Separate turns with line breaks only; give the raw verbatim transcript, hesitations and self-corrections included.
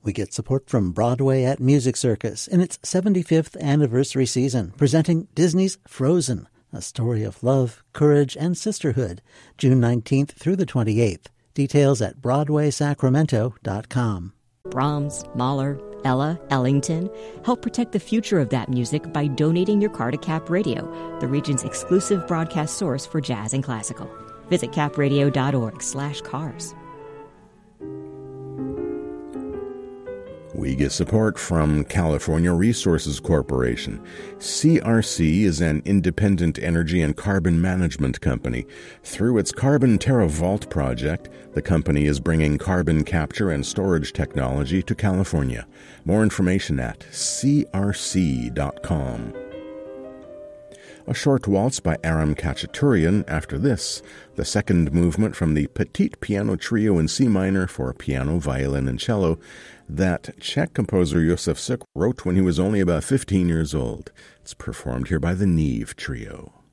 We get support from Broadway at Music Circus in its seventy-fifth anniversary season, presenting Disney's Frozen, a story of love, courage, and sisterhood, June nineteenth through the twenty-eighth. Details at broadway sacramento dot com.
Brahms, Mahler, Ella, Ellington. Help protect the future of that music by donating your car to Cap Radio, the region's exclusive broadcast source for jazz and classical. Visit capradio.org slash cars.
We get support from California Resources Corporation. C R C is an independent energy and carbon management company. Through its Carbon TerraVault project, the company is bringing carbon capture and storage technology to California. More information at c r c dot com. A short waltz by Aram Khachaturian. After this, the second movement from the Petite Piano Trio in C minor for piano, violin, and cello that Czech composer Josef Suk wrote when he was only about fifteen years old. It's performed here by the Neve Trio.